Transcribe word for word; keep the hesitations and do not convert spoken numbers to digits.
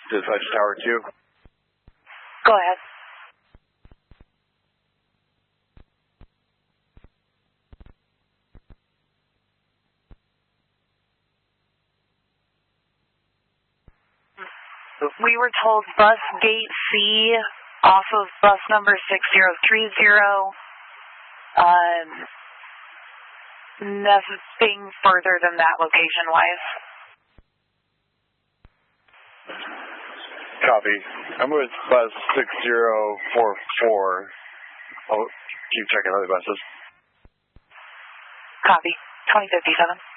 Dispatch Tower two. Go ahead. We were told bus gate C off of bus number six zero three zero. Um, nothing further than that location-wise. Copy. I'm with bus six zero four four. I'll keep checking other buses. Copy. twenty fifty-seven.